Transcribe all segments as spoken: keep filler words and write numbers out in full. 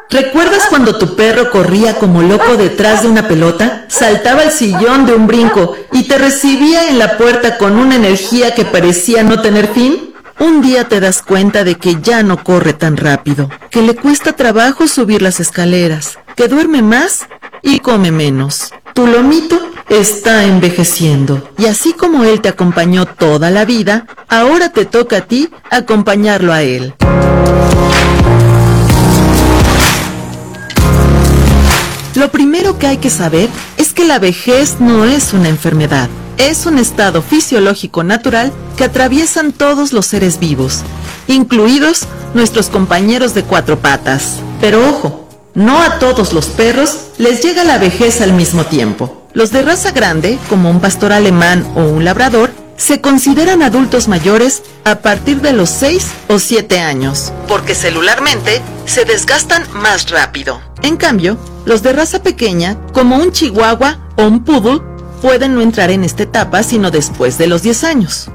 ¿Recuerdas cuando tu perro corría como loco detrás de una pelota? Saltaba el sillón de un brinco y te recibía en la puerta con una energía que parecía no tener fin. Un día te das cuenta de que ya no corre tan rápido, que le cuesta trabajo subir las escaleras, que duerme más y come menos. Tu lomito está envejeciendo y así como él te acompañó toda la vida, ahora te toca a ti acompañarlo a él. Lo primero que hay que saber es que la vejez no es una enfermedad, es un estado fisiológico natural que atraviesan todos los seres vivos, incluidos nuestros compañeros de cuatro patas. Pero ojo, no a todos los perros les llega la vejez al mismo tiempo. Los de raza grande, como un pastor alemán o un labrador, se consideran adultos mayores a partir de los seis o siete años, porque celularmente se desgastan más rápido. En cambio, los de raza pequeña, como un chihuahua o un poodle, pueden no entrar en esta etapa sino después de los diez años.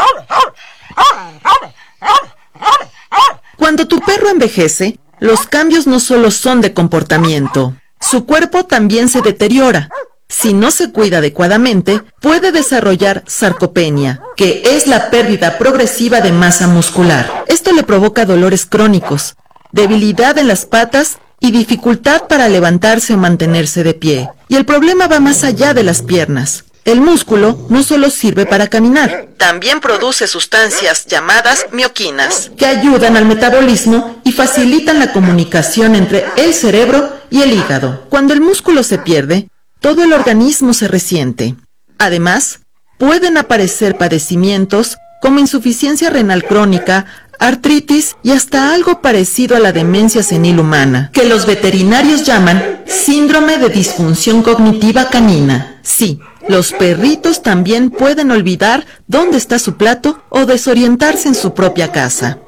Cuando tu perro envejece, los cambios no solo son de comportamiento, su cuerpo también se deteriora. Si no se cuida adecuadamente, puede desarrollar sarcopenia, que es la pérdida progresiva de masa muscular. Esto le provoca dolores crónicos, debilidad en las patas y dificultad para levantarse o mantenerse de pie. Y el problema va más allá de las piernas. El músculo no solo sirve para caminar, también produce sustancias llamadas mioquinas, que ayudan al metabolismo y facilitan la comunicación entre el cerebro y el hígado. Cuando el músculo se pierde, todo el organismo se resiente. Además, pueden aparecer padecimientos como insuficiencia renal crónica, artritis y hasta algo parecido a la demencia senil humana, que los veterinarios llaman síndrome de disfunción cognitiva canina. Sí, los perritos también pueden olvidar dónde está su plato o desorientarse en su propia casa.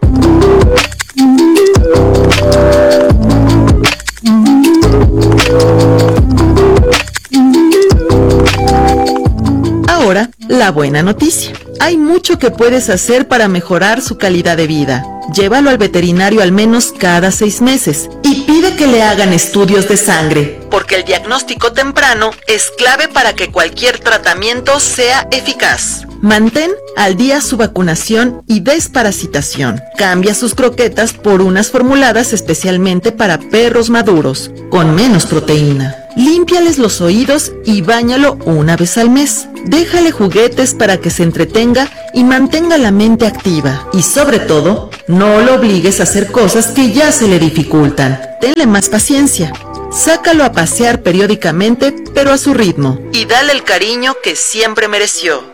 Ahora, la buena noticia. Hay mucho que puedes hacer para mejorar su calidad de vida. Llévalo al veterinario al menos cada seis meses y pide que le hagan estudios de sangre, porque el diagnóstico temprano es clave para que cualquier tratamiento sea eficaz. Mantén al día su vacunación y desparasitación. Cambia sus croquetas por unas formuladas especialmente para perros maduros, con menos proteína. Límpiales los oídos y báñalo una vez al mes. Déjale juguetes para que se entretenga y mantenga la mente activa. Y sobre todo, no lo obligues a hacer cosas que ya se le dificultan. Tenle más paciencia. Sácalo a pasear periódicamente, pero a su ritmo. Y dale el cariño que siempre mereció.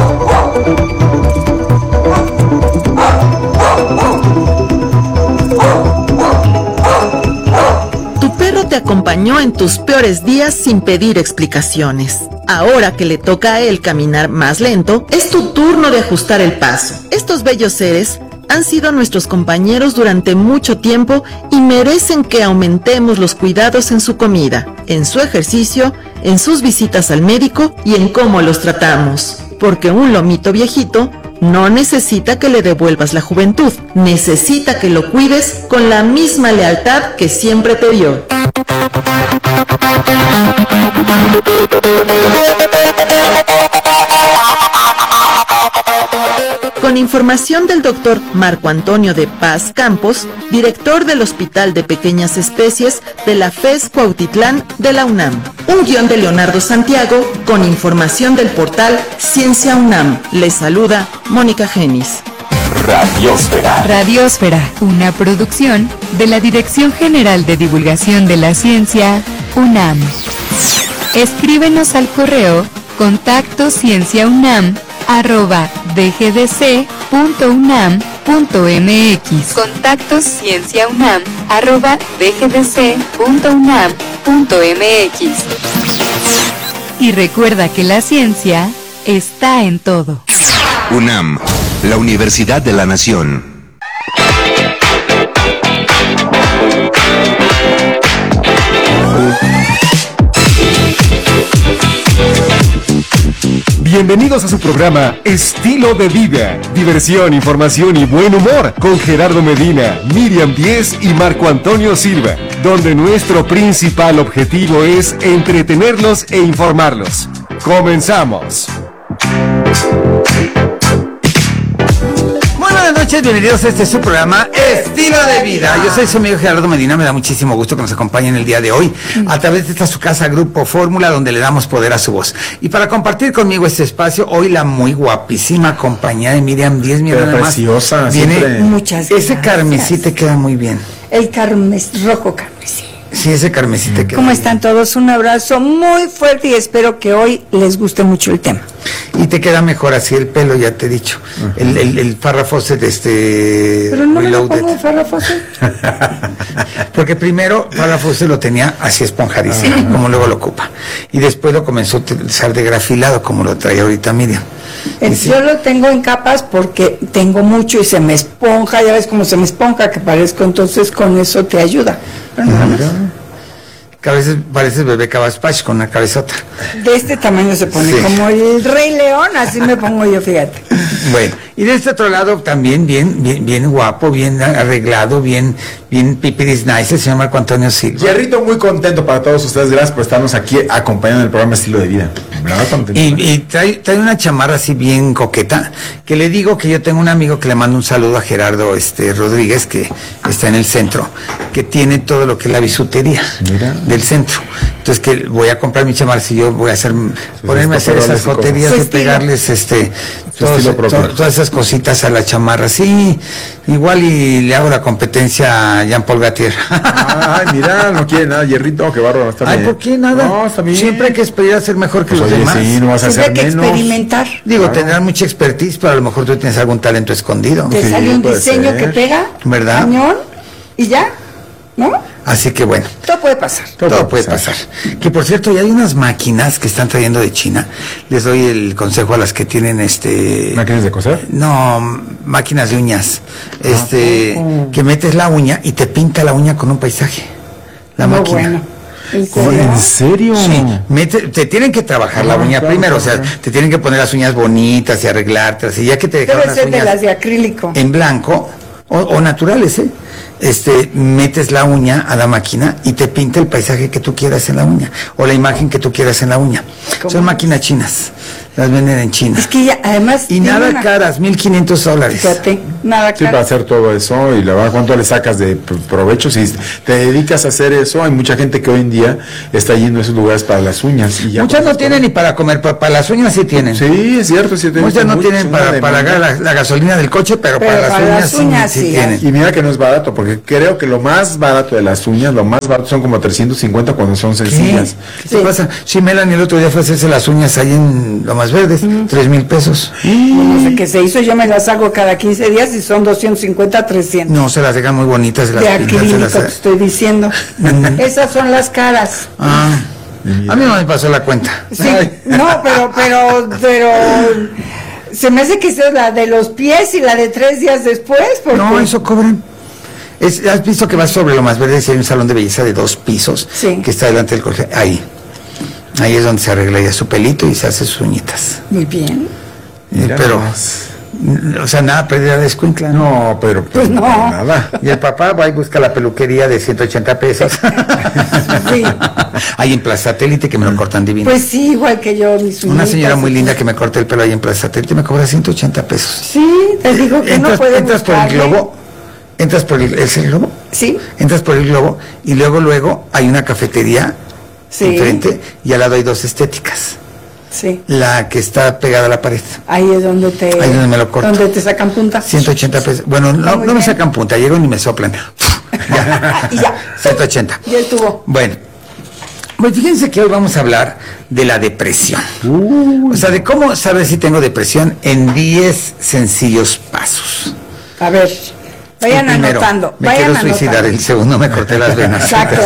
Tu perro te acompañó en tus peores días sin pedir explicaciones. Ahora que le toca a él caminar más lento, es tu turno de ajustar el paso. Estos bellos seres han sido nuestros compañeros durante mucho tiempo y merecen que aumentemos los cuidados en su comida, en su ejercicio, en sus visitas al médico y en cómo los tratamos. Porque un lomito viejito no necesita que le devuelvas la juventud, necesita que lo cuides con la misma lealtad que siempre te dio. Con información del doctor Marco Antonio de Paz Campos, director del Hospital de Pequeñas Especies de la FES Cuautitlán de la UNAM. Un guión de Leonardo Santiago con información del portal Ciencia UNAM. Les saluda Mónica Genis. Radiósfera. Radiósfera, una producción de la Dirección General de Divulgación de la Ciencia, UNAM. Escríbenos al correo contacto cienciaunam arroba dgdc punto unam punto mx. Contacto cienciaunam arroba dgdc punto unam punto mx. Y recuerda que la ciencia está en todo. UNAM, la Universidad de la Nación. Bienvenidos a su programa Estilo de Vida, diversión, información y buen humor con Gerardo Medina, Miriam Díez y Marco Antonio Silva. donde nuestro principal objetivo es entretenerlos e informarlos. ¡Comenzamos! Buenas noches, bienvenidos a este su programa Estilo de Vida. Yo soy su amigo Gerardo Medina, me da muchísimo gusto que nos acompañen el día de hoy a través de esta su casa Grupo Fórmula, donde le damos poder a su voz. Y para compartir conmigo este espacio, hoy la muy guapísima compañía de Miriam Díez, mi hermana preciosa, viene. siempre. Muchas gracias. Ese carmesí te queda muy bien. El carmes, rojo carmesí. Sí, ese carmesí te queda ¿Cómo muy están bien. todos? Un abrazo muy fuerte y espero que hoy les guste mucho el tema. Y te queda mejor así el pelo, ya te he dicho. Uh-huh. El, el, el Farrah Fawcett, este... Pero no me lo Reloaded. pongo Farrah Fawcett. Porque primero Farrah Fawcett lo tenía así esponjadísimo, uh-huh. como luego lo ocupa. Y después lo comenzó a utilizar de grafilado, como lo trae ahorita Miriam. El, sí. Yo lo tengo en capas porque tengo mucho y se me esponja, ya ves cómo se me esponja que parezco, entonces con eso te ayuda. Pero nada más. Que a veces pareces bebé Cabaspach con una cabezota. De este tamaño se pone, sí. Como el Rey León, así me pongo yo, fíjate. Bueno, y de este otro lado también bien, bien, bien guapo, bien arreglado, bien, bien pipiris nice, el señor Marco Antonio Silva. Jerrito, muy contento para todos ustedes, gracias por estarnos aquí acompañando en el programa Estilo de Vida. Y, y trae, trae una chamarra así bien coqueta, que le digo que yo tengo un amigo que le mando un saludo a Gerardo este Rodríguez, que está en el centro, que tiene todo lo que es la bisutería. Mira. Del centro. Entonces que voy a comprar mi chamarra, si yo voy a hacer, sí, ponerme a hacer esas joterías de pegarles este todos, to, todas esas cositas a la chamarra. Sí, igual y le hago la competencia a Jean-Paul Gaultier. Ay, mira, no quiere nada, Hierrito, qué bárbaro, está Ay, bien. ¿por qué nada? No, está bien. Siempre hay que esperar a ser mejor que pues los oye, demás. Sí, no vas a Siempre hacer hay que menos. experimentar. Digo, claro. Tendrán mucha expertise, pero a lo mejor tú tienes algún talento escondido. Te sí, sale un puede diseño ser. que pega, ¿verdad? cañón, y ya, ¿no? Así que bueno. Todo puede pasar. Todo, Todo puede pasar. pasar. Que por cierto, ya hay unas máquinas que están trayendo de China. Les doy el consejo a las que tienen este... ¿Máquinas de coser? No, máquinas de uñas. Este, ah, que metes la uña y te pinta la uña con un paisaje. La Muy máquina. Bueno. ¿En serio? ¿En serio? Sí, mete, te tienen que trabajar ah, la uña claro, primero, claro. O sea, te tienen que poner las uñas bonitas y arreglártelas, y ya que te dejaron Debe las ser uñas de las de acrílico. en blanco, o, o naturales, ¿eh? Este, metes la uña a la máquina y te pinta el paisaje que tú quieras en la uña, o la imagen que tú quieras en la uña. Son máquinas chinas, las venden en China. Es que ya, además... Y nada una... caras, mil quinientos dólares. Fíjate, nada caras. Sí, para hacer todo eso, y la verdad, ¿cuánto le sacas de provecho? Si te dedicas a hacer eso, hay mucha gente que hoy en día está yendo a esos lugares para las uñas. Y ya muchas no tienen todo. Ni para comer, para, para las uñas sí tienen. Sí, es cierto. Sí, muchas no tienen para pagar la, la gasolina del coche, pero, pero para, para las las uñas, uñas sí, sí, sí tienen. Y mira que no es barato, porque creo que lo más barato de las uñas, lo más barato son como trescientos cincuenta cuando son sencillas. ¿Qué, ¿Qué sí. te pasa? Sí, Melanie el otro día fue a hacerse las uñas ahí en Lomas Verdes, mm. tres mil pesos. Mm. No sé qué se hizo, yo me las hago cada quince días y son doscientos cincuenta, trescientos. No, se las dejan muy bonitas. Se las de pintan, acrílico, las... te estoy diciendo. Esas son las caras. Ah, a mí no me pasó la cuenta. Sí, no, pero, pero, pero... Se me hace que esa es la de los pies y la de tres días después. Porque... No, eso cobran. Es, ¿Has visto que vas sobre Lomas Verdes y hay un salón de belleza de dos pisos? Sí. Que está delante del colegio. Ahí. Ahí es donde se arregla ya su pelito y se hace sus uñitas. Muy bien. Eh, pero, más. O sea, nada, pérdida de escuincla. No, pero pues no. Nada. Y el papá va y busca la peluquería de ciento ochenta pesos. Sí. Ahí en Plaza Satélite que me lo cortan divino. Pues sí, igual que yo, mis Una señora muy linda que me corta el pelo ahí en Plaza Satélite me cobra ciento ochenta pesos. Sí, te digo que entras, no puede Entras por el globo, entras por el, ¿es el globo? Sí. Entras por el globo y luego, luego hay una cafetería sí. enfrente y al lado hay dos estéticas. Sí. La que está pegada a la pared. Ahí es donde te... Ahí es donde me lo corto. Donde te sacan punta. ciento ochenta pesos. Bueno, no, no me sacan punta, llego ni me soplan. Ya. Y ya. ciento ochenta. Y él tuvo. Bueno. Pues fíjense que hoy vamos a hablar de la depresión. Uh. O sea, de cómo saber si tengo depresión en diez sencillos pasos. A ver... Vayan el primero, anotando. Me vayan quiero suicidar, anotando. el segundo me corté las venas. Exacto.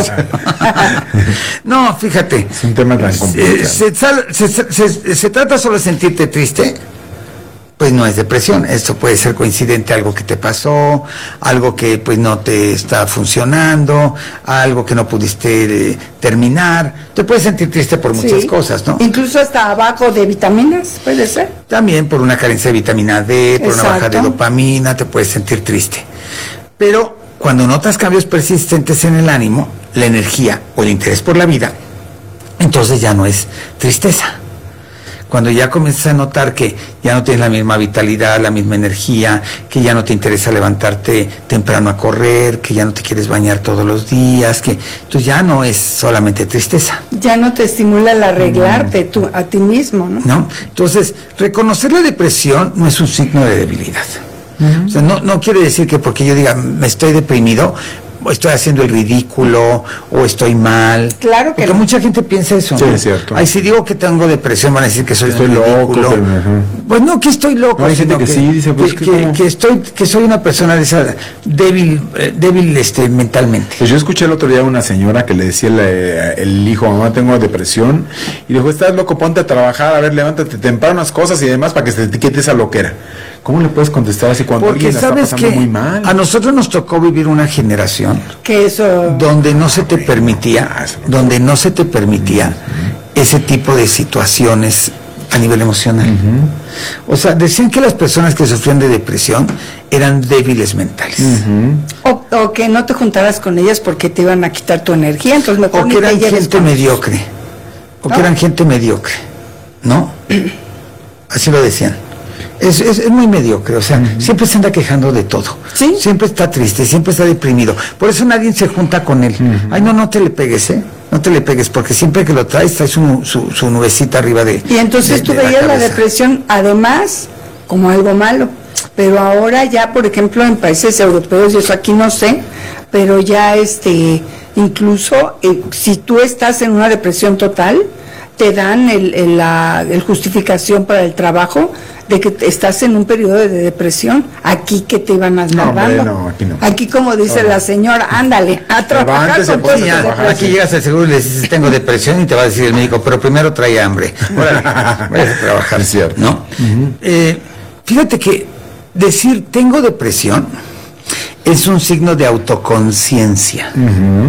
No, fíjate. Es un tema tan complicado. Se, se, se, se, se trata solo de sentirte triste, pues no es depresión. Esto puede ser coincidente a algo que te pasó, algo que pues no te está funcionando, algo que no pudiste eh, terminar. Te puedes sentir triste por muchas sí. cosas, ¿no? Incluso hasta abajo de vitaminas, puede ser. También por una carencia de vitamina D, por Exacto. una baja de dopamina, te puedes sentir triste. Pero cuando notas cambios persistentes en el ánimo, la energía o el interés por la vida, entonces ya no es tristeza. Cuando ya comienzas a notar que ya no tienes la misma vitalidad, la misma energía, que ya no te interesa levantarte temprano a correr, que ya no te quieres bañar todos los días, que entonces ya no es solamente tristeza. Ya no te estimula el arreglarte mm. tú, a ti mismo, ¿no? ¿No? Entonces, reconocer la depresión no es un signo de debilidad. Mm. O sea, no, no quiere decir que porque yo diga, me estoy deprimido, o estoy haciendo el ridículo, o estoy mal. Claro que porque no. mucha gente piensa eso. Sí, ¿no? es cierto. Ay, si digo que tengo depresión, van a decir que soy estoy un loco. ridículo. Pero, uh-huh. Pues no, que estoy loco. No, hay gente que, que sí, dice, pues, que, que, que, que estoy, que soy una persona de esa débil, eh, débil este, mentalmente. Pues yo escuché el otro día a una señora que le decía el, el hijo, mamá, tengo depresión, y dijo, estás loco, ponte a trabajar, a ver, levántate temprano unas cosas y demás para que se te quite esa loquera. ¿Cómo le puedes contestar así cuando Porque alguien la sabes está pasando que muy mal? A nosotros nos tocó vivir una generación que eso donde no se te permitía, donde no se te permitía uh-huh. ese tipo de situaciones a nivel emocional. Uh-huh. O sea, decían que las personas que sufrían de depresión eran débiles mentales. Uh-huh. o, o que no te juntaras con ellas porque te iban a quitar tu energía, entonces mejor o que eran gente con... mediocre, o ¿no? que eran gente mediocre, ¿no? Así lo decían. Es, es, es muy mediocre, o sea, uh-huh. siempre se anda quejando de todo. ¿Sí? Siempre está triste, siempre está deprimido. Por eso nadie se junta con él. Uh-huh. Ay, no, no te le pegues, ¿eh? No te le pegues, porque siempre que lo traes, traes su, su, su nubecita arriba de... Y entonces de, tú de veías la, la depresión, además, como algo malo. Pero ahora ya, por ejemplo, en países europeos, y eso aquí no sé, pero ya, este, incluso, eh, si tú estás en una depresión total, te dan el, el, la el justificación para el trabajo de que estás en un periodo de depresión. Aquí que te iban a estar no, dando. No, aquí no. Aquí, como dice no. la señora, ándale a trabajar con pues, ya, aquí llegas al seguro y le dices tengo depresión y te va a decir el médico, pero primero trae hambre. Órale, vayas a trabajar, es cierto. ¿no? Uh-huh. Eh, fíjate que decir tengo depresión es un signo de autoconciencia. Uh-huh.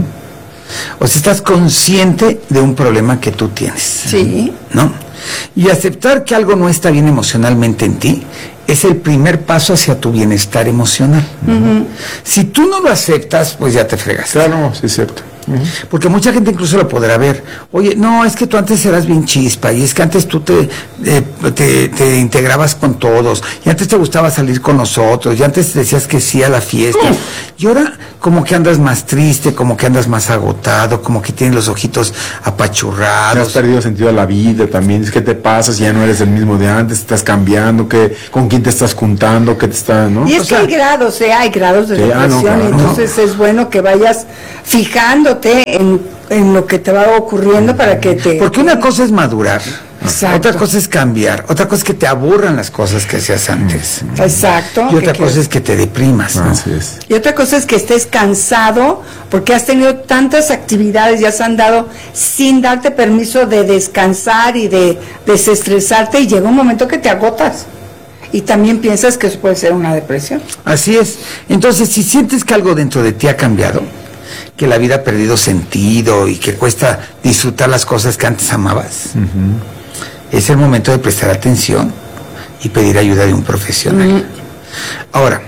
O sea, estás consciente de un problema que tú tienes. Sí. ¿No? Y aceptar que algo no está bien emocionalmente en ti es el primer paso hacia tu bienestar emocional. Uh-huh. Si tú no lo aceptas, pues ya te fregas. Claro, sí es cierto. Uh-huh. Porque mucha gente incluso lo podrá ver. Oye, no, es que tú antes eras bien chispa, y es que antes tú te, eh, te, te integrabas con todos, y antes te gustaba salir con nosotros, y antes decías que sí a la fiesta, uh-huh. y ahora como que andas más triste, como que andas más agotado, como que tienes los ojitos apachurrados. Te has perdido sentido a la vida también. Es que te pasas, ya no eres el mismo de antes, estás cambiando, que, con quién te estás juntando, qué te está, ¿no? Y es o que sea, hay grados, ¿eh? Hay grados de sí, depresión, ah, no, claro, entonces no. es bueno que vayas fijando En, en lo que te va ocurriendo para que te... Porque una cosa es madurar, exacto. Otra cosa es cambiar, otra cosa es que te aburran las cosas que hacías antes. Exacto. Y otra cosa que... es que te deprimas, ¿no? Así es. Y otra cosa es que estés cansado porque has tenido tantas actividades, ya se han dado sin darte permiso de descansar y de desestresarte, y llega un momento que te agotas. Y también piensas que eso puede ser una depresión. Así es. Entonces, si sientes que algo dentro de ti ha cambiado, que la vida ha perdido sentido y que cuesta disfrutar las cosas que antes amabas, uh-huh. es el momento de prestar atención y pedir ayuda de un profesional. Uh-huh. Ahora,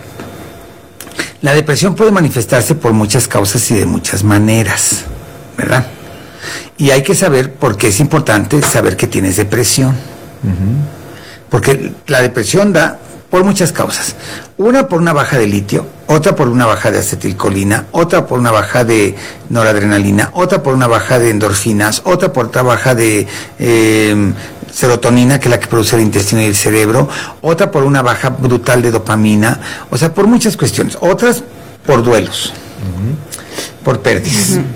la depresión puede manifestarse por muchas causas y de muchas maneras, ¿verdad? Y hay que saber por qué es importante saber que tienes depresión. Uh-huh. Porque la depresión da por muchas causas. Una por una baja de litio, otra por una baja de acetilcolina, otra por una baja de noradrenalina, otra por una baja de endorfinas, otra por otra baja de eh, serotonina, que es la que produce el intestino y el cerebro, otra por una baja brutal de dopamina, o sea, por muchas cuestiones. Otras por duelos, uh-huh. por pérdidas. Uh-huh.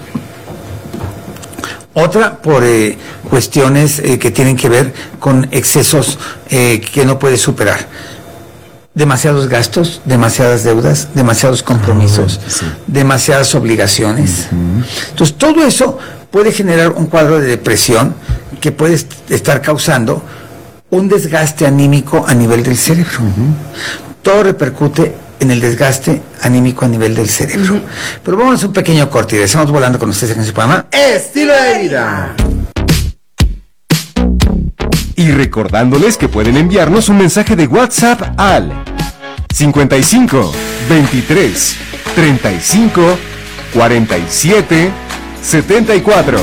Otra por eh, cuestiones eh, que tienen que ver con excesos eh, que no puedes superar. Demasiados gastos, demasiadas deudas, demasiados compromisos, uh-huh, sí. demasiadas obligaciones. Uh-huh. Entonces, todo eso puede generar un cuadro de depresión que puede estar causando un desgaste anímico a nivel del cerebro. Uh-huh. Todo repercute en el desgaste anímico a nivel del cerebro. Uh-huh. Pero vamos a un pequeño corte y regresamos volando con ustedes en su programa Estilo de Vida. Y recordándoles que pueden enviarnos un mensaje de WhatsApp al cincuenta y cinco, veintitrés, treinta y cinco, cuarenta y siete, setenta y cuatro.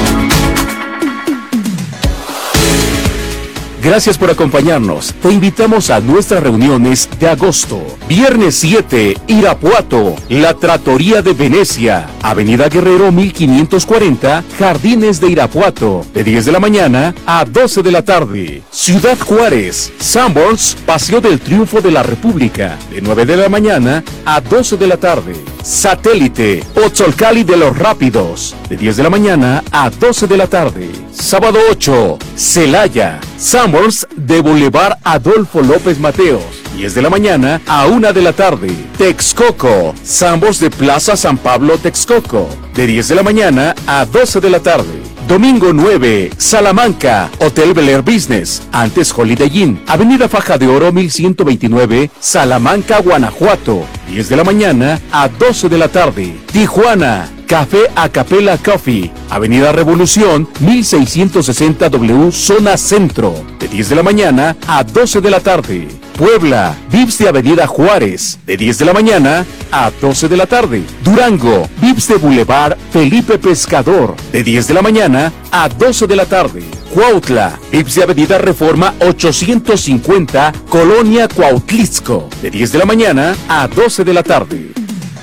Gracias por acompañarnos. Te invitamos a nuestras reuniones de agosto. Viernes siete, Irapuato, La Trattoria de Venecia, Avenida Guerrero mil quinientos cuarenta, Jardines de Irapuato, de diez de la mañana a doce de la tarde. Ciudad Juárez, Sanborns, Paseo del Triunfo de la República, de nueve de la mañana a doce de la tarde. Satélite, Otzolcali de los Rápidos, de diez de la mañana a doce de la tarde. Sábado ocho, Celaya, Sanborns de Boulevard Adolfo López Mateos, diez de la mañana a una de la tarde. Texcoco, Sanborns de Plaza San Pablo Texcoco, de diez de la mañana a doce de la tarde. Domingo nueve, Salamanca, Hotel Bel Air Business, antes Holiday Inn, Avenida Faja de Oro mil ciento veintinueve, Salamanca, Guanajuato, diez de la mañana a doce de la tarde. Tijuana, Café Acapella Coffee, Avenida Revolución mil seiscientos sesenta W, Zona Centro, de diez de la mañana a doce de la tarde. Puebla, Vips de Avenida Juárez, de diez de la mañana a doce de la tarde. Durango, Vips de Boulevard Felipe Pescador, de diez de la mañana a doce de la tarde. Cuautla, Vips de Avenida Reforma ochocientos cincuenta, Colonia Cuautlisco, de diez de la mañana a doce de la tarde.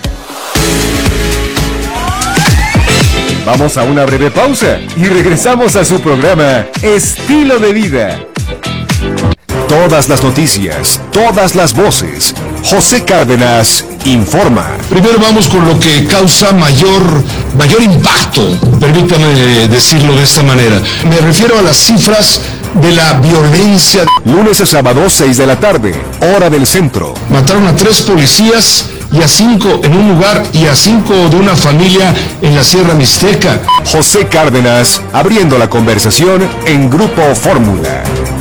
Vamos a una breve pausa y regresamos a su programa Estilo de Vida. Todas las noticias, todas las voces. José Cárdenas informa. Primero vamos con lo que causa mayor, mayor impacto, permítame decirlo de esta manera. Me refiero a las cifras de la violencia. Lunes a sábado, seis de la tarde, hora del centro. Mataron a tres policías y a cinco en un lugar y a cinco de una familia en la Sierra Mixteca. José Cárdenas abriendo la conversación en Grupo Fórmula.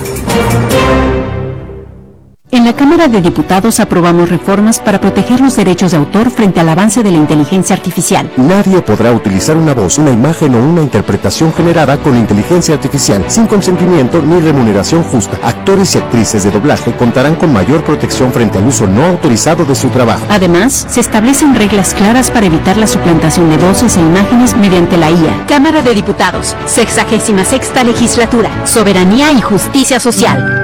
En la Cámara de Diputados aprobamos reformas para proteger los derechos de autor frente al avance de la inteligencia artificial. Nadie podrá utilizar una voz, una imagen o una interpretación generada con inteligencia artificial sin consentimiento ni remuneración justa. Actores y actrices de doblaje contarán con mayor protección frente al uso no autorizado de su trabajo. Además, se establecen reglas claras para evitar la suplantación de voces e imágenes mediante la I A. Cámara de Diputados, sexagésima sexta legislatura, soberanía y justicia social.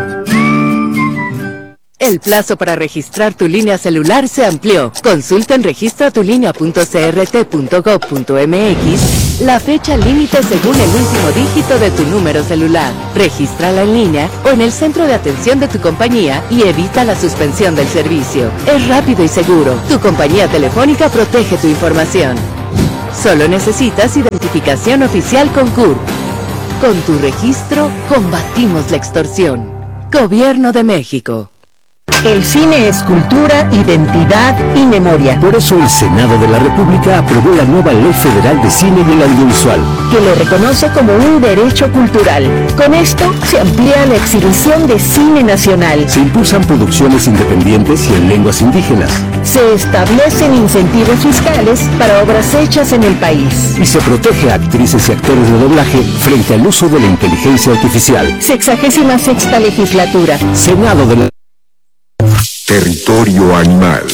El plazo para registrar tu línea celular se amplió. Consulta en registra tu línea punto c r t punto gov punto m x la fecha límite según el último dígito de tu número celular. Regístrala en línea o en el centro de atención de tu compañía y evita la suspensión del servicio. Es rápido y seguro. Tu compañía telefónica protege tu información. Solo necesitas identificación oficial con C U R P. Con tu registro, combatimos la extorsión. Gobierno de México. El cine es cultura, identidad y memoria. Por eso el Senado de la República aprobó la nueva Ley Federal de Cine y el Audiovisual, que lo reconoce como un derecho cultural. Con esto se amplía la exhibición de cine nacional. Se impulsan producciones independientes y en lenguas indígenas. Se establecen incentivos fiscales para obras hechas en el país. Y se protege a actrices y actores de doblaje frente al uso de la inteligencia artificial. Sexagésima sexta legislatura. Senado de la Territorio animal.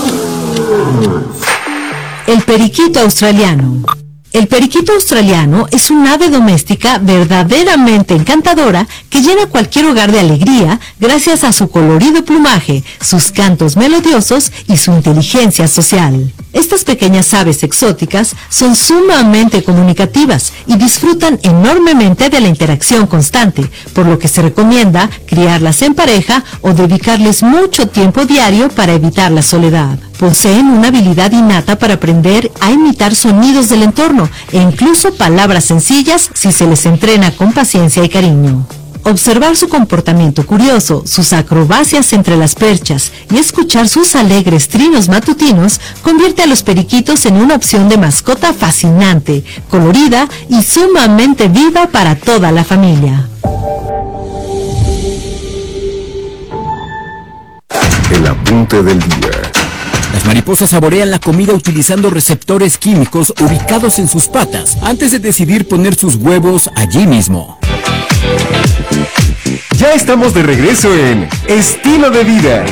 El periquito australiano. El periquito australiano es un ave doméstica verdaderamente encantadora que llena cualquier hogar de alegría gracias a su colorido plumaje, sus cantos melodiosos y su inteligencia social. Estas pequeñas aves exóticas son sumamente comunicativas y disfrutan enormemente de la interacción constante, por lo que se recomienda criarlas en pareja o dedicarles mucho tiempo diario para evitar la soledad. Poseen una habilidad innata para aprender a imitar sonidos del entorno e incluso palabras sencillas si se les entrena con paciencia y cariño. Observar su comportamiento curioso, sus acrobacias entre las perchas y escuchar sus alegres trinos matutinos convierte a los periquitos en una opción de mascota fascinante, colorida y sumamente viva para toda la familia. El apunte del día. Las mariposas saborean la comida utilizando receptores químicos ubicados en sus patas antes de decidir poner sus huevos allí mismo. Ya estamos de regreso en Estilo de Vida.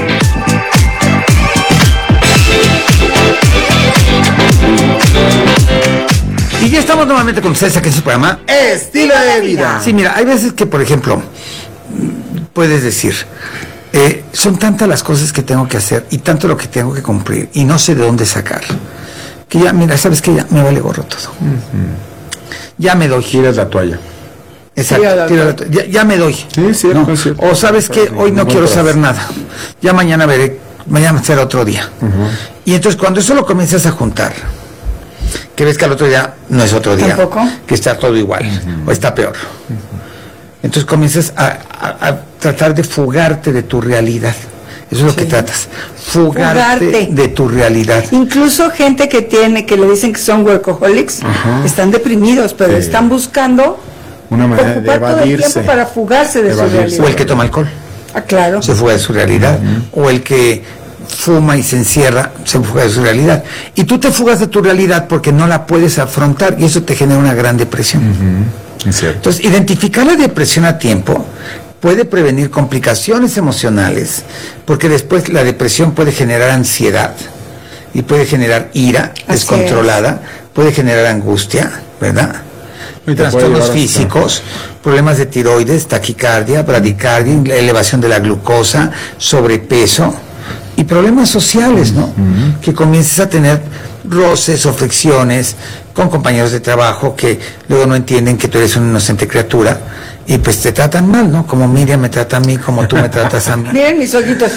Y ya estamos nuevamente con ustedes aquí en su programa Estilo de Vida. Sí, mira, hay veces que, por ejemplo, puedes decir, eh, son tantas las cosas que tengo que hacer y tanto lo que tengo que cumplir y no sé de dónde sacar, que ya, mira, sabes que ya me vale gorro todo. Uh-huh. Ya me doy. Tiras la toalla. Exacto, sí, tira la toalla. Ya, ya me doy. Sí, cierto, ¿no? Cierto. O sabes que sí, hoy no quiero saber nada. Ya mañana veré, mañana será otro día. Uh-huh. Y entonces cuando eso lo comienzas a juntar, que ves que al otro día no es otro día, ¿tampoco? Que está todo igual, uh-huh. o está peor. Uh-huh. Entonces comienzas a, a, a tratar de fugarte de tu realidad. Eso es lo sí. que tratas, fugarte, fugarte de tu realidad. Incluso gente que tiene, que le dicen que son workaholics, uh-huh. están deprimidos, pero sí. están buscando una manera de evadirse, todo el tiempo para fugarse de evadirse. su realidad. O el que toma alcohol, ah, claro, se fuga de su realidad, uh-huh. o el que fuma y se encierra, se fuga de su realidad. Y tú te fugas de tu realidad porque no la puedes afrontar y eso te genera una gran depresión. Uh-huh. Es cierto. Entonces, identificar la depresión a tiempo puede prevenir complicaciones emocionales, porque después la depresión puede generar ansiedad y puede generar ira Así descontrolada, es. puede generar angustia, ¿verdad? Y trastornos físicos, problemas de tiroides, taquicardia, bradicardia, elevación de la glucosa, sobrepeso y problemas sociales, ¿no? Uh-huh. Que comiences a tener roces o fricciones con compañeros de trabajo que luego no entienden que tú eres una inocente criatura y pues te tratan mal, ¿no? Como Miriam me trata a mí, como tú me tratas a mí. Miren mis ojitos.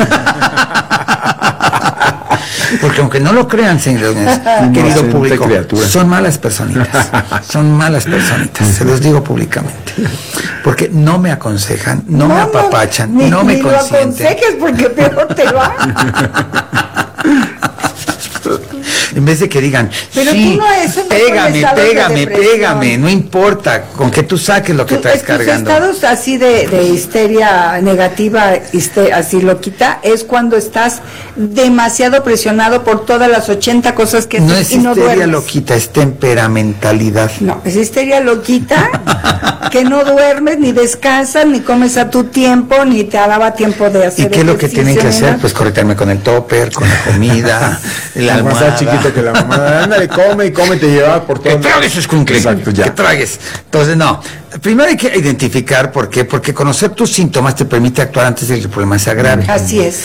Porque aunque no lo crean, señores, querido público, criatura. son malas personitas, son malas personitas, se los digo públicamente, porque no me aconsejan, no, no me apapachan, no, ni, no me ni consienten. Ni lo aconsejes porque peor te va. En vez de que digan, pero sí, tú no es un pégame, pégame, de pégame, no importa, con que tú saques lo que tú, traes es, cargando. Tus estados así de, de histeria negativa, hister, así loquita, es cuando estás demasiado presionado por todas las ochenta cosas que haces no es y no histeria duermes. loquita, es temperamentalidad. No, es histeria loquita, que no duermes, ni descansas, ni comes a tu tiempo, ni te daba tiempo de hacer. ¿Y qué es lo que tienen que hacer? Pues corretearme con el topper, con la comida, la almohada. Chiquito que la mamá, ándale, come y come, te lleva por todo. Que tragues, escuincle. Exacto, ya. Que tragues. Entonces, no. Primero hay que identificar por qué, porque conocer tus síntomas te permite actuar antes de que el problema sea grave. Así es.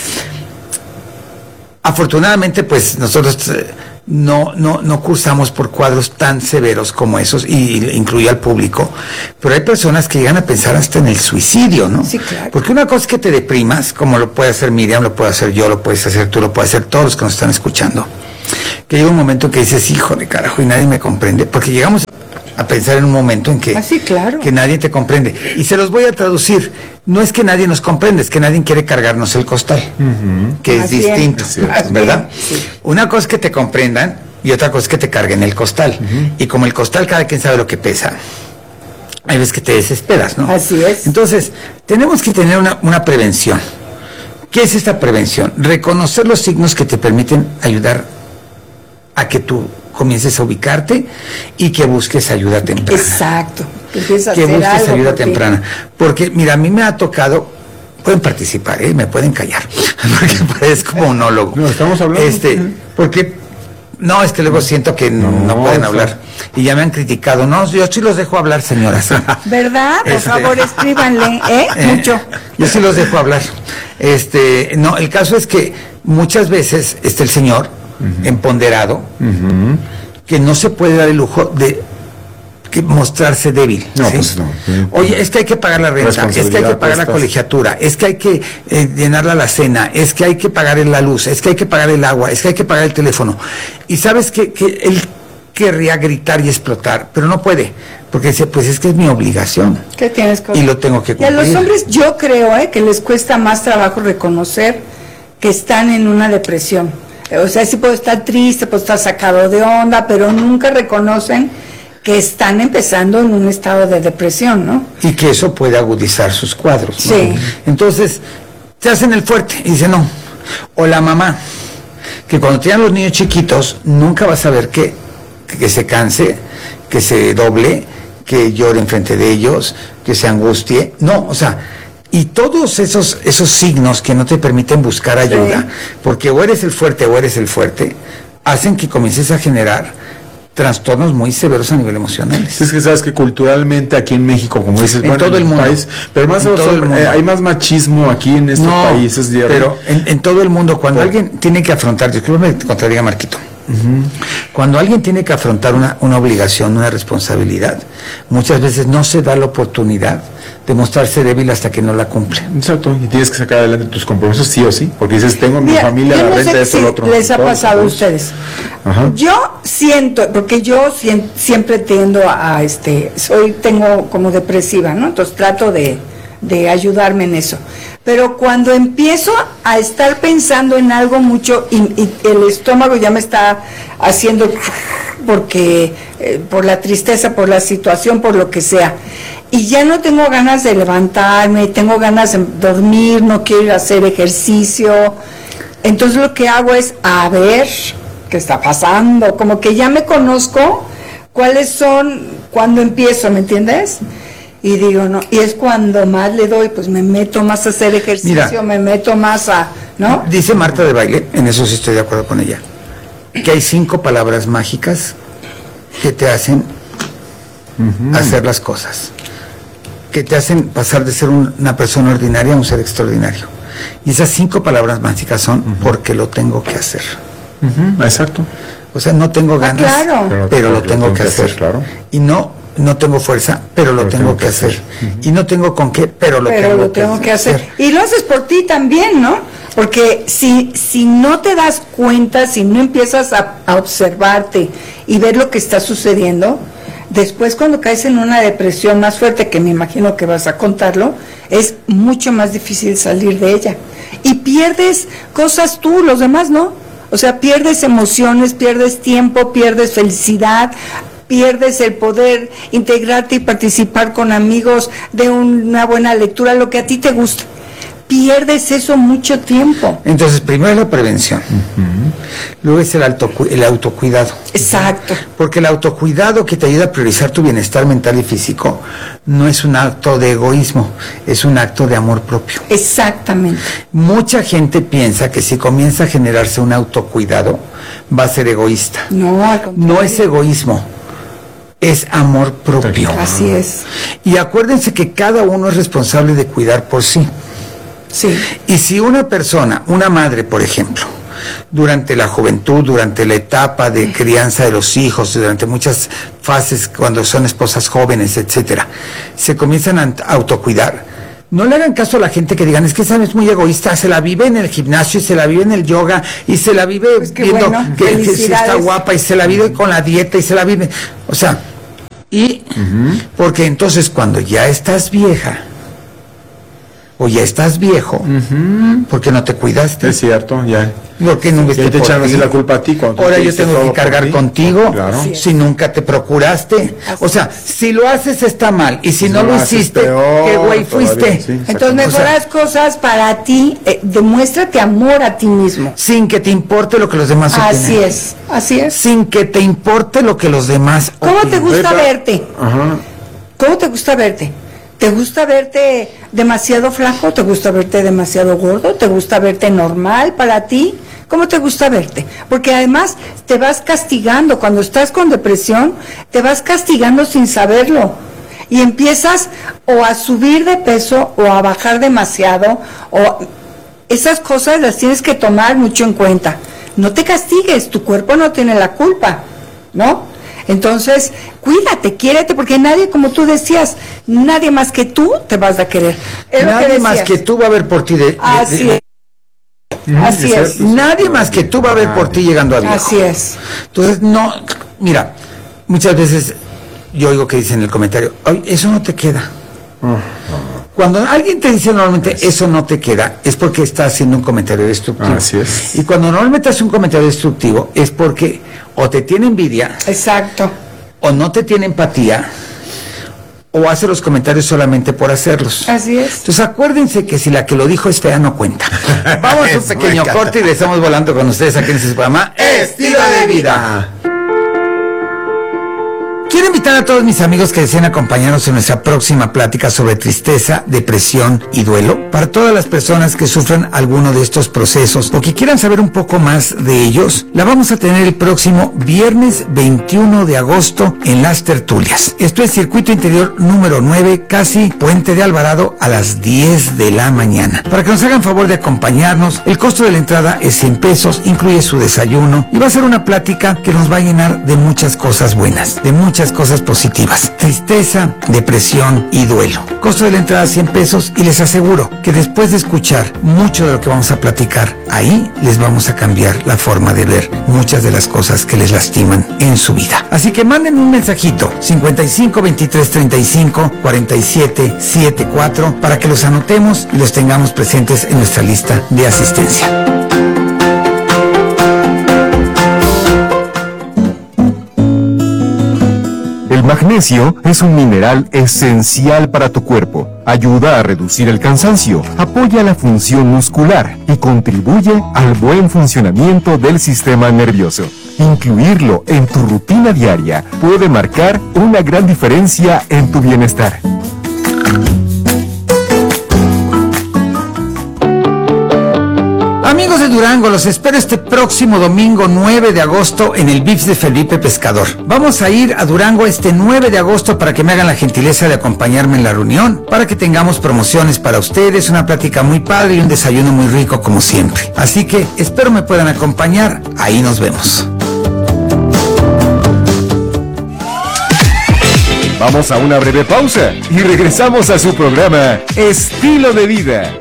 Afortunadamente, pues, nosotros eh, no, no, no cursamos por cuadros tan severos como esos, y, y incluye al público, pero hay personas que llegan a pensar hasta en el suicidio, ¿no? Sí, claro. Porque una cosa es que te deprimas, como lo puede hacer Miriam, lo puede hacer yo, lo puedes hacer tú, lo puedes hacer todos los que nos están escuchando. Que llega un momento que dices, hijo de carajo, y nadie me comprende, porque llegamos a pensar en un momento en que, ah, sí, claro. que nadie te comprende. Y se los voy a traducir, no es que nadie nos comprende, es que nadie quiere cargarnos el costal, uh-huh. que es Así distinto, es. ¿verdad? Sí. Una cosa es que te comprendan y otra cosa es que te carguen el costal. Uh-huh. Y como el costal cada quien sabe lo que pesa, hay veces que te desesperas, ¿no? Así es. Entonces, tenemos que tener una, una prevención. ¿Qué es esta prevención? Reconocer los signos que te permiten ayudar a que tú comiences a ubicarte y que busques ayuda temprana. Exacto. Que, que busques ayuda temprana. Porque, mira, a mí me ha tocado, pueden participar, ¿eh? Me pueden callar, porque es como monólogo. No, estamos hablando. Este, porque, no, es que luego siento que no, no pueden hablar. Y ya me han criticado. No, yo sí los dejo hablar, señoras. ¿Verdad? Por este, favor, escríbanle, ¿eh? eh Mucho. Yo sí los dejo hablar. Este, no, el caso es que muchas veces está el señor Uh-huh. empoderado, uh-huh. que no se puede dar el lujo de que mostrarse débil. No, ¿sí? pues no. Oye, es que hay que pagar la renta, es que hay que pagar la colegiatura, es que hay que eh, llenar la alacena, es que hay que pagar la luz, es que hay que pagar el agua, es que hay que pagar el teléfono. Y sabes que, que él querría gritar y explotar, pero no puede, porque dice, pues es que es mi obligación. ¿Qué tienes que... Y lo tengo que cumplir. Y a los hombres yo creo eh, que les cuesta más trabajo reconocer que están en una depresión. O sea, sí puedo estar triste, puedo estar sacado de onda, pero nunca reconocen que están empezando en un estado de depresión, ¿no? Y que eso puede agudizar sus cuadros, ¿no? Sí. Entonces, se hacen el fuerte y dicen no. O la mamá, que cuando tienen los niños chiquitos, nunca vas a ver que, que se canse, que se doble, que llore enfrente de ellos, que se angustie. No, o sea... Y todos esos esos signos que no te permiten buscar ayuda, sí. porque o eres el fuerte o eres el fuerte, hacen que comiences a generar trastornos muy severos a nivel emocional. Es que sabes que culturalmente aquí en México, como dices, en bueno, todo el mundo, país, pero más en todo el mundo. Eh, hay más machismo aquí en estos no, países. De pero en, en todo el mundo, cuando bueno. alguien tiene que afrontar, discúlpame que te contradiga, Marquito, uh-huh. cuando alguien tiene que afrontar una, una obligación, una responsabilidad, muchas veces no se da la oportunidad de mostrarse débil hasta que no la cumple. Exacto, y tienes que sacar adelante tus compromisos sí o sí, porque dices, tengo mi Mira, familia, la no renta, sé esto, si lo otro. les ha todo, pasado a todos. ustedes. Ajá. Yo siento, porque yo si, siempre tiendo a, a este, soy, tengo como depresiva, ¿no? Entonces trato de, de ayudarme en eso. Pero cuando empiezo a estar pensando en algo mucho y, y el estómago ya me está haciendo porque eh, por la tristeza, por la situación, por lo que sea, y ya no tengo ganas de levantarme, tengo ganas de dormir, no quiero ir a hacer ejercicio, entonces lo que hago es a ver qué está pasando, como que ya me conozco cuáles son cuando empiezo, ¿me entiendes? Y digo, no, y es cuando más le doy, pues me meto más a hacer ejercicio, Mira, me meto más a, ¿no? Dice Marta de Baile, en eso sí estoy de acuerdo con ella, que hay cinco palabras mágicas que te hacen uh-huh. hacer las cosas, que te hacen pasar de ser un, una persona ordinaria a un ser extraordinario. Y esas cinco palabras mágicas son uh-huh. porque lo tengo que hacer. Uh-huh. Exacto. O sea, no tengo ganas, ah, claro. pero, pero lo, lo tengo, tengo que hacer. hacer claro. Y no... No tengo fuerza, pero lo, pero tengo, tengo que, que hacer. hacer. Uh-huh. Y no tengo con qué, pero lo, pero tengo, lo tengo que, que hacer. hacer. Y lo haces por ti también, ¿no? Porque si, si no te das cuenta, si no empiezas a, a observarte y ver lo que está sucediendo, después cuando caes en una depresión más fuerte, que me imagino que vas a contarlo, es mucho más difícil salir de ella. Y pierdes cosas tú, los demás no. O sea, pierdes emociones, pierdes tiempo, pierdes felicidad, pierdes el poder integrarte y participar con amigos de una buena lectura, lo que a ti te gusta. Pierdes eso mucho tiempo. Entonces, primero es la prevención. Uh-huh. Luego es el, alto, el autocuidado. Exacto. Porque el autocuidado que te ayuda a priorizar tu bienestar mental y físico no es un acto de egoísmo, es un acto de amor propio. Exactamente. Mucha gente piensa que si comienza a generarse un autocuidado, va a ser egoísta. No, al contrario. No es egoísmo. Es amor propio. Así es. Y acuérdense que cada uno es responsable de cuidar por sí. Sí. Y si una persona, una madre, por ejemplo, durante la juventud, durante la etapa de crianza de los hijos, durante muchas fases cuando son esposas jóvenes, etcétera, se comienzan a autocuidar, no le hagan caso a la gente que digan, es que esa es muy egoísta, se la vive en el gimnasio y se la vive en el yoga y se la vive pues viendo bueno, que, que si está guapa y se la vive con la dieta y se la vive, o sea, y uh-huh. porque entonces cuando ya estás vieja o ya estás viejo, uh-huh. porque no te cuidaste. Es cierto, ya. Porque no te echan así la culpa a ti. Ahora yo tengo que cargar contigo, claro. si nunca te procuraste. Así o sea, es. Si lo haces está mal, y si, si no lo hiciste, peor, qué güey fuiste. Sí, entonces mejoras o sea, cosas para ti, eh, demuéstrate amor a ti mismo. Sin que te importe lo que los demás opinen. Así es, así es. Sin que te importe lo que los demás ¿Cómo opinen? te gusta Epa. verte? Ajá. ¿Cómo te gusta verte? ¿Te gusta verte demasiado flaco? ¿Te gusta verte demasiado gordo? ¿Te gusta verte normal para ti? ¿Cómo te gusta verte? Porque además te vas castigando. Cuando estás con depresión, te vas castigando sin saberlo. Y empiezas o a subir de peso o a bajar demasiado. O esas cosas las tienes que tomar mucho en cuenta. No te castigues, tu cuerpo no tiene la culpa, ¿no? Entonces, cuídate, quiérete, porque nadie, como tú decías, nadie más que tú te vas a querer. Es nadie que más que tú va a ver por ti. De, de, Así de, es. Mm, Así es. es. Nadie más que tú va a ver por ti llegando a viejo. Así es. Entonces, no, mira, muchas veces yo oigo que dicen en el comentario, ay, eso no te queda. Cuando alguien te dice normalmente eso no te queda, es porque está haciendo un comentario destructivo. Así es. Y cuando normalmente hace un comentario destructivo es porque o te tiene envidia. Exacto. O no te tiene empatía. O hace los comentarios solamente por hacerlos. Así es. Entonces acuérdense que si la que lo dijo es fea, no cuenta. Vamos a un pequeño corte y le estamos volando con ustedes aquí en este programa Estilo de Vida. Quiero invitar a todos mis amigos que deseen acompañarnos en nuestra próxima plática sobre tristeza, depresión y duelo. Para todas las personas que sufran alguno de estos procesos o que quieran saber un poco más de ellos, la vamos a tener el próximo viernes veintiuno de agosto en Las Tertulias. Esto es Circuito Interior número nueve, casi Puente de Alvarado, a las diez de la mañana. Para que nos hagan favor de acompañarnos, el costo de la entrada es cien pesos, incluye su desayuno y va a ser una plática que nos va a llenar de muchas cosas buenas, de muchas cosas positivas. Tristeza, depresión y duelo. Costo de la entrada cien pesos y les aseguro que después de escuchar mucho de lo que vamos a platicar, ahí les vamos a cambiar la forma de ver muchas de las cosas que les lastiman en su vida. Así que manden un mensajito cincuenta y cinco, veintitrés, treinta y cinco, cuarenta y siete, setenta y cuatro para que los anotemos y los tengamos presentes en nuestra lista de asistencia. El magnesio es un mineral esencial para tu cuerpo. Ayuda a reducir el cansancio, apoya la función muscular y contribuye al buen funcionamiento del sistema nervioso. Incluirlo en tu rutina diaria puede marcar una gran diferencia en tu bienestar. Amigos de Durango, los espero este próximo domingo nueve de agosto en el Vips de Felipe Pescador. Vamos a ir a Durango este nueve de agosto para que me hagan la gentileza de acompañarme en la reunión, para que tengamos promociones para ustedes, una plática muy padre y un desayuno muy rico como siempre. Así que espero me puedan acompañar, ahí nos vemos. Vamos a una breve pausa y regresamos a su programa Estilo de Vida.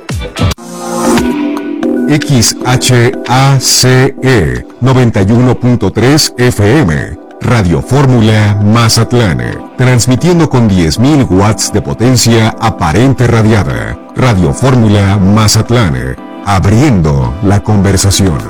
X H A C E noventa y uno punto tres F M, Radio Fórmula Mazatlán, transmitiendo con diez mil watts de potencia aparente radiada. Radio Fórmula Mazatlán, abriendo la conversación.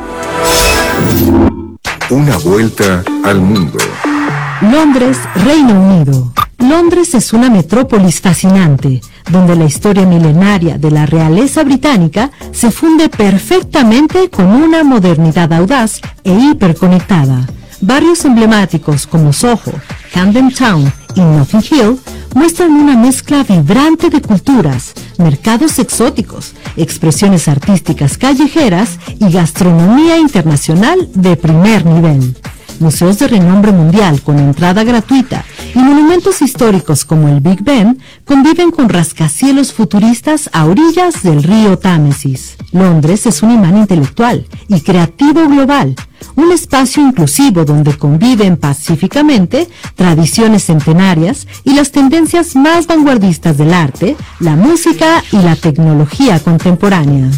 Una vuelta al mundo. Londres, Reino Unido. Londres es una metrópolis fascinante, donde la historia milenaria de la realeza británica se funde perfectamente con una modernidad audaz e hiperconectada. Barrios emblemáticos como Soho, Camden Town y Notting Hill muestran una mezcla vibrante de culturas, mercados exóticos, expresiones artísticas callejeras y gastronomía internacional de primer nivel. Museos de renombre mundial con entrada gratuita y monumentos históricos como el Big Ben conviven con rascacielos futuristas a orillas del río Támesis. Londres es un imán intelectual y creativo global, un espacio inclusivo donde conviven pacíficamente tradiciones centenarias y las tendencias más vanguardistas del arte, la música y la tecnología contemporánea.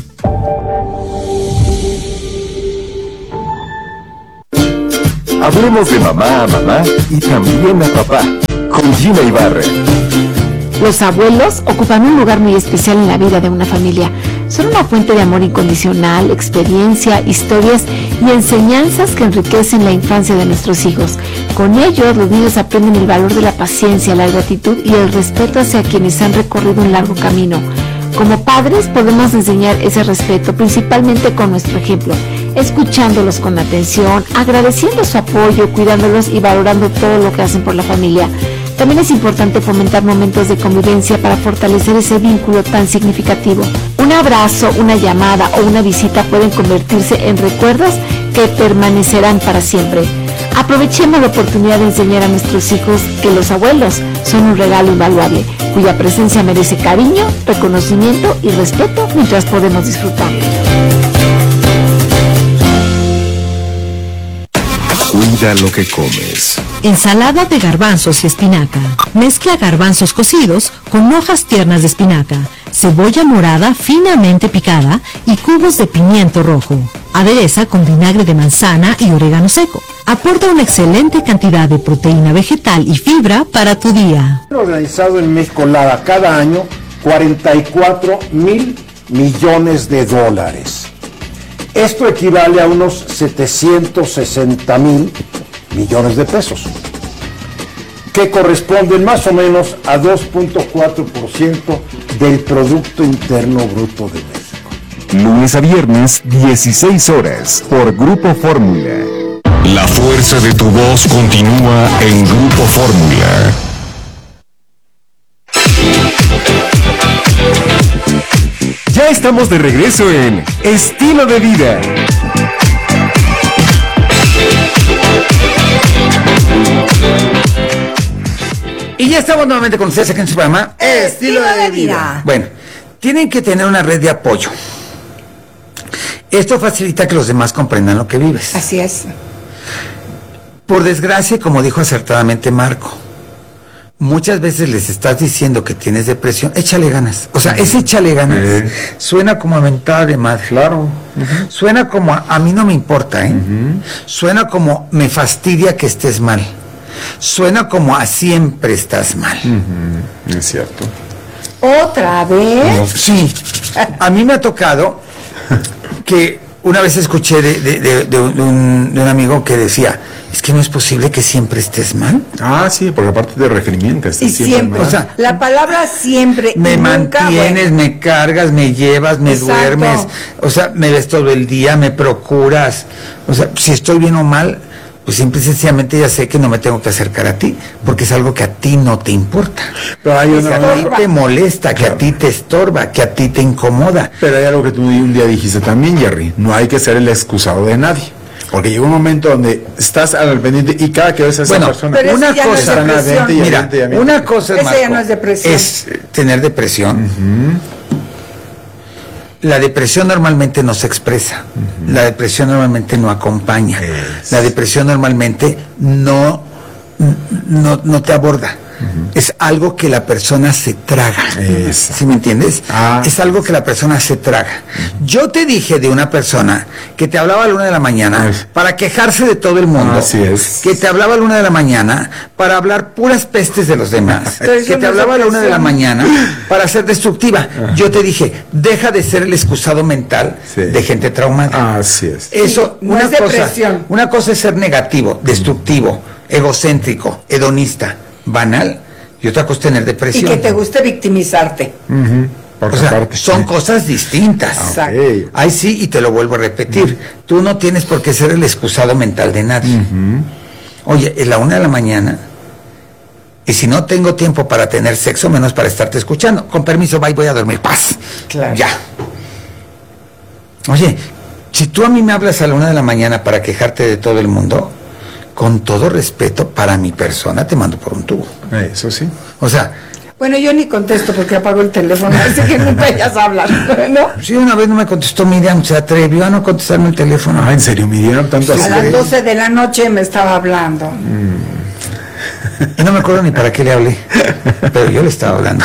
Hablemos de mamá a mamá y también a papá, con Gina Ibarra. Los abuelos ocupan un lugar muy especial en la vida de una familia. Son una fuente de amor incondicional, experiencia, historias y enseñanzas que enriquecen la infancia de nuestros hijos. Con ellos, los niños aprenden el valor de la paciencia, la gratitud y el respeto hacia quienes han recorrido un largo camino. Como padres podemos enseñar ese respeto, principalmente con nuestro ejemplo, escuchándolos con atención, agradeciendo su apoyo, cuidándolos y valorando todo lo que hacen por la familia. También es importante fomentar momentos de convivencia para fortalecer ese vínculo tan significativo. Un abrazo, una llamada o una visita pueden convertirse en recuerdos que permanecerán para siempre. Aprovechemos la oportunidad de enseñar a nuestros hijos que los abuelos son un regalo invaluable, cuya presencia merece cariño, reconocimiento y respeto mientras podemos disfrutar. Cuida lo que comes. Ensalada de garbanzos y espinaca. Mezcla garbanzos cocidos con hojas tiernas de espinaca, cebolla morada finamente picada y cubos de pimiento rojo. Adereza con vinagre de manzana y orégano seco. Aporta una excelente cantidad de proteína vegetal y fibra para tu día. Organizado en México Lada cada año cuarenta y cuatro mil millones de dólares. Esto equivale a unos setecientos sesenta mil millones de pesos, que corresponden más o menos a dos punto cuatro por ciento del Producto Interno Bruto de México. Lunes a viernes, dieciséis horas, por Grupo Fórmula. La fuerza de tu voz continúa en Grupo Fórmula. Ya estamos de regreso en Estilo de Vida. Y ya estamos nuevamente con ustedes aquí en su programa Estilo de Vida. Bueno, tienen que tener una red de apoyo. Esto facilita que los demás comprendan lo que vives. Así es. Por desgracia, como dijo acertadamente Marco, muchas veces les estás diciendo que tienes depresión, échale ganas. O sea, ese échale ganas uh-huh. suena como a mentada de madre. Claro. Uh-huh. Suena como a, a mí no me importa, ¿eh? Uh-huh. Suena como me fastidia que estés mal. Suena como a siempre estás mal. Uh-huh. Es cierto. ¿Otra vez? No. Sí. A mí me ha tocado que una vez escuché de, de, de, de, un, de, un, de un amigo que decía, es que no es posible que siempre estés mal. Ah, sí, porque aparte te recrimientas. Y siempre, siempre o sea, la palabra siempre. Me nunca, mantienes, bueno. me cargas, me llevas, me Exacto. duermes, o sea, me ves todo el día, me procuras. O sea, si estoy bien o mal, pues simple y sencillamente ya sé que no me tengo que acercar a ti, porque es algo que a ti no te importa. Pero hay una, que a ti te molesta, que claro. a ti te estorba, que a ti te incomoda. Pero hay algo que tú un día dijiste también, Jerry, no hay que ser el excusado de nadie. Porque llega un momento donde estás al pendiente y cada que ves a esa bueno, persona... Pero una cosa, no es y mira, y una cosa es, Marco, ya no es, depresión. es tener depresión. Uh-huh. La depresión normalmente no se expresa. Uh-huh. La depresión normalmente no acompaña. Es. La depresión normalmente no, no, no te aborda. Uh-huh. Es algo que la persona se traga. Esa. ¿Sí me entiendes? Ah. Es algo que la persona se traga. Uh-huh. Yo te dije de una persona que te hablaba a la una de la mañana Ay. para quejarse de todo el mundo. Así es. Que te hablaba a la una de la mañana para hablar puras pestes de los demás. Que te hablaba a la una de la mañana para ser destructiva. Uh-huh. Yo te dije, deja de ser el excusado mental sí. de gente traumada. Así es. Eso, sí, no una es cosa, depresión. Una cosa es ser negativo, destructivo, uh-huh. egocéntrico, hedonista, banal, y otra cosa es tener depresión. Y que te guste victimizarte. Uh-huh. O sea, parte, son sí. cosas distintas. Okay. Ahí sí, y te lo vuelvo a repetir. Uh-huh. Tú no tienes por qué ser el excusado mental de nadie. Uh-huh. Oye, es la una de la mañana, y si no tengo tiempo para tener sexo, menos para estarte escuchando. Con permiso, bye, voy a dormir. Paz. Claro. Ya. Oye, si tú a mí me hablas a la una de la mañana para quejarte de todo el mundo, con todo respeto para mi persona, te mando por un tubo. Eso sí. O sea... Bueno, yo ni contesto porque apago el teléfono, así que nunca ellas hablan, ¿no? Sí, una vez no me contestó Miriam, se atrevió a no contestarme el teléfono. Ah, ¿en serio, Miriam? ¿Tanto sí, así? A las doce de la noche me estaba hablando. Mm. Y no me acuerdo ni para qué le hablé, pero yo le estaba hablando.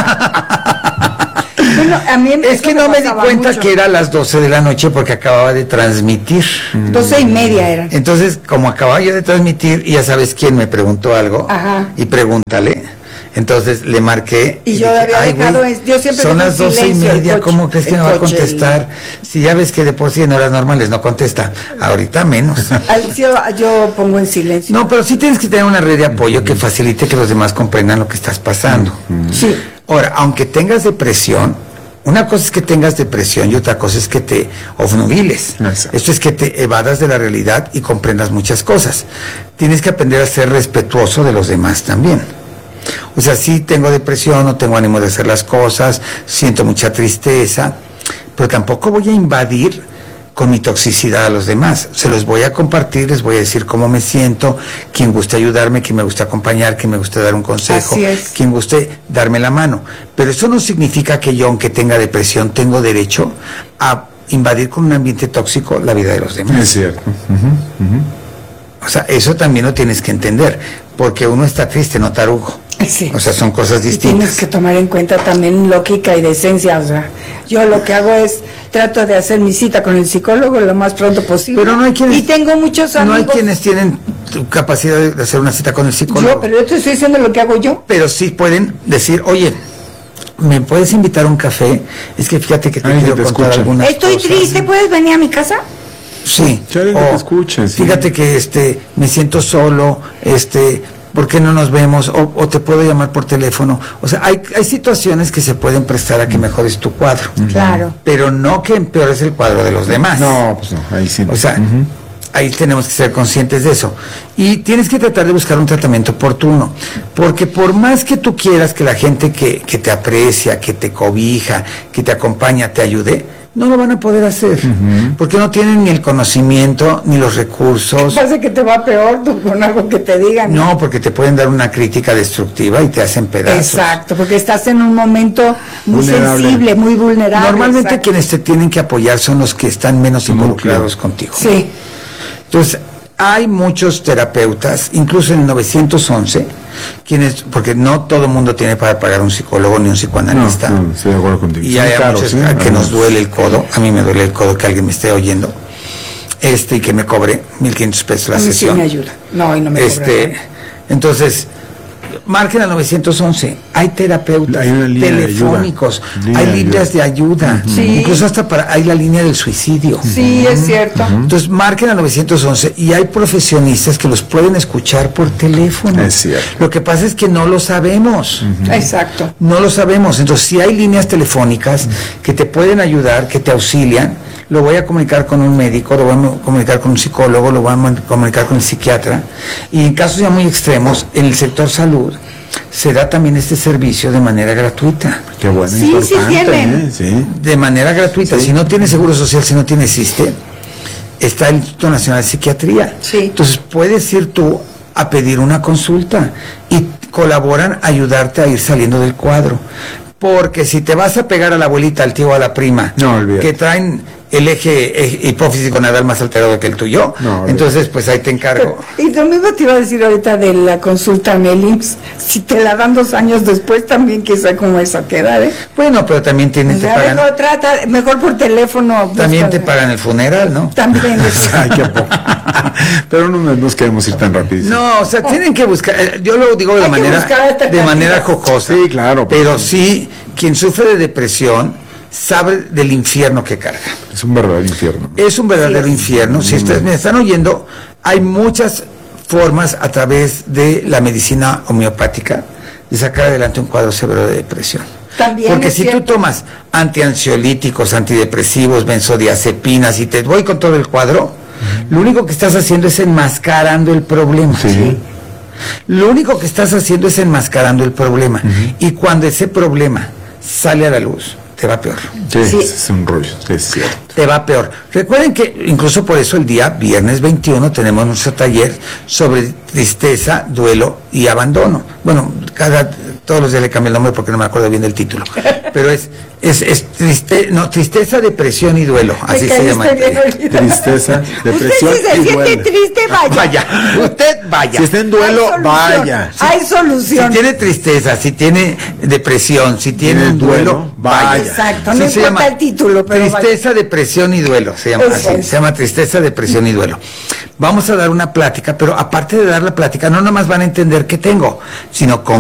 Bueno, a mí es que no me di cuenta mucho. que era a las doce de la noche porque acababa de transmitir. Doce y media eran. Entonces, como acababa yo de transmitir, y ya sabes quién me preguntó algo, Ajá. y pregúntale, entonces le marqué. Y, y yo dije, había dejado, güey, yo siempre son las doce y media, coche, ¿cómo crees que no va a contestar? Y... Si ya ves que de por sí en horas normales no contesta, ahorita menos. Yo, yo pongo en silencio. No, pero sí tienes que tener una red de apoyo que facilite que los demás comprendan lo que estás pasando. Sí. Ahora, aunque tengas depresión, una cosa es que tengas depresión y otra cosa es que te obnubiles. Exacto. Esto es que te evadas de la realidad y comprendas muchas cosas. Tienes que aprender a ser respetuoso de los demás también. O sea, sí tengo depresión, no tengo ánimo de hacer las cosas, siento mucha tristeza, pero tampoco voy a invadir con mi toxicidad a los demás. Se los voy a compartir, les voy a decir cómo me siento, quien guste ayudarme, quien me guste acompañar, quien me guste dar un consejo, quien guste darme la mano. Pero eso no significa que yo, aunque tenga depresión, tengo derecho a invadir con un ambiente tóxico la vida de los demás. Es cierto. Uh-huh, uh-huh. O sea, eso también lo tienes que entender, porque uno está triste, no tarugo. Sí. O sea, son cosas distintas. Y tienes que tomar en cuenta también lógica y decencia. O sea, yo lo que hago es trato de hacer mi cita con el psicólogo lo más pronto posible. Pero no hay quienes, y tengo muchos amigos. No hay quienes tienen capacidad de hacer una cita con el psicólogo. Yo, pero yo te estoy diciendo lo que hago yo. Pero sí pueden decir, oye, ¿me puedes invitar a un café? Es que fíjate que te Ay, quiero te contar escucha. algunas Estoy cosas. triste, ¿puedes venir a mi casa? Sí. O, te escuchen, sí. Fíjate que este me siento solo, este ¿por qué no nos vemos? O, o te puedo llamar por teléfono. O sea, hay, hay situaciones que se pueden prestar a que mejores tu cuadro. Claro. Pero no que empeores el cuadro de los demás. No, pues no, ahí sí. O sea, uh-huh. ahí tenemos que ser conscientes de eso. Y tienes que tratar de buscar un tratamiento oportuno, porque por más que tú quieras que la gente que, que te aprecia, que te cobija, que te acompaña, te ayude, no lo van a poder hacer, uh-huh. porque no tienen ni el conocimiento, ni los recursos. ¿Qué pasa que te va peor tú con algo que te digan? No, porque te pueden dar una crítica destructiva y te hacen pedazos. Exacto, porque estás en un momento muy vulnerable. sensible, muy vulnerable. Normalmente exacto. quienes te tienen que apoyar son los que están menos involucrados claro. contigo. Sí. Entonces, hay muchos terapeutas, incluso en el nueve once, quienes, porque no todo el mundo tiene para pagar un psicólogo ni un psicoanalista. No, no, estoy de acuerdo contigo. Y hay claro, muchos ¿sí? que nos duele el codo. A mí me duele el codo que alguien me esté oyendo. Este, y que me cobre mil quinientos pesos la a mí sesión. Sí me ayuda. No, y no me este, cobra. Entonces, marquen al nueve once. Hay terapeutas hay telefónicos, de hay líneas de ayuda, uh-huh. sí. incluso hasta para hay la línea del suicidio. Sí, uh-huh. es cierto. Uh-huh. Entonces marquen al nueve once y hay profesionistas que los pueden escuchar por teléfono. Es cierto. Lo que pasa es que no lo sabemos. Uh-huh. Exacto. No lo sabemos. Entonces, si hay líneas telefónicas uh-huh. que te pueden ayudar, que te auxilian, lo voy a comunicar con un médico, lo voy a comunicar con un psicólogo, lo voy a comunicar con el psiquiatra. Y en casos ya muy extremos, en el sector salud, se da también este servicio de manera gratuita. Qué bueno, sí, importante. Sí, tienen. ¿eh? Sí. De manera gratuita. Sí. Si no tiene seguro social, si no tiene SISSSTE, está el Instituto Nacional de Psiquiatría. Sí. Entonces puedes ir tú a pedir una consulta y colaboran a ayudarte a ir saliendo del cuadro. Porque si te vas a pegar a la abuelita, al tío o a la prima, no, olvídate. que traen el eje, eje hipófisis gonadal más alterado que el tuyo, no, entonces pues ahí te encargo. Y lo mismo te iba a decir ahorita de la consulta en el I M S S, si te la dan dos años después también quizá como eso queda, ¿eh? Bueno, pero también tienen, te pagan, mejor, trata, mejor por teléfono. También busca, te pagan el funeral, ¿no? También. Ay, qué poco. Pero no nos queremos ir tan rápido. No, o sea, tienen que buscar, yo lo digo de la manera, de manera jocosa. Sí, claro. Pero pues, sí, quien sufre de depresión sabe del infierno que carga. Es un verdadero infierno. Es un verdadero sí, infierno. Si ustedes me están oyendo, hay muchas formas a través de la medicina homeopática de sacar adelante un cuadro severo de depresión. También Porque si cierto. tú tomas antiansiolíticos, antidepresivos, benzodiazepinas y te voy con todo el cuadro, uh-huh. lo único que estás haciendo es enmascarando el problema. Sí. ¿Sí? Lo único que estás haciendo es enmascarando el problema. Uh-huh. Y cuando ese problema sale a la luz, te va peor. Sí, sí. Es un rollo, es cierto. Te va peor. Recuerden que incluso por eso el día viernes veintiuno tenemos nuestro taller sobre tristeza, duelo y abandono. Bueno, cada todos los días le cambio el nombre porque no me acuerdo bien del título. Pero es es, es triste, no, tristeza, depresión y duelo, así se llama. Tristeza, depresión usted si se y duelo. siente triste, vaya. Vaya, usted vaya. Si está en duelo, Hay vaya. Si, Hay solución. Si tiene tristeza, si tiene depresión, si tiene, tiene un duelo, duelo, vaya. Exacto, sí, no se importa llama el título, pero tristeza, vaya. depresión y duelo, se llama así, es. se llama tristeza, depresión y duelo. Vamos a dar una plática, pero aparte de dar la plática, no nomás van a entender qué tengo, sino con